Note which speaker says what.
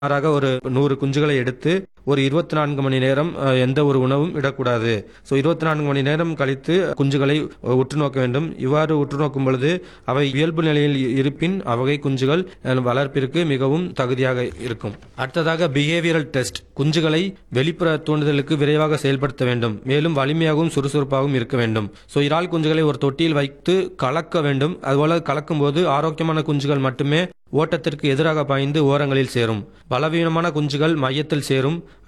Speaker 1: மாறாக ஒரு 100 குஞ்சுகளை எடுத்து ஒரு 24 மணி நேரம் எந்த ஒரு உணவும் இடக்கூடாது. 24 மணி நேரம் கழித்து குஞ்சுகளை உற்று நோக்க வேண்டும். இவ்வாறு உற்று நோக்கும் பொழுது அவை இயல்பு நிலையில் இருப்பின் அவ்வகை குஞ்சுகள் வளர்ப்பிற்கு மிகவும் தகுதியாக இருக்கும். அடுத்ததாக பிஹேவியரல் டெஸ்ட். குஞ்சுகளை வெளிப்புற தூண்டுதலுக்கு விரைவாக செயல்படுத்த வேண்டும். மேலும் வலிமையாகவும் சுறுசுறுப்பாகவும் இருக்க வேண்டும். இறால் குஞ்சுகளை ஒரு தொட்டியில் வைத்து கலக்க வேண்டும். அதுபோல கலக்கும் போது ஆரோக்கியமான குஞ்சுகள் மட்டுமே ஓட்டத்திற்கு எதிராக பாய்ந்து ஓரங்களில் சேரும். பலவீனமான குஞ்சுகள் மையத்தில் சேரும்.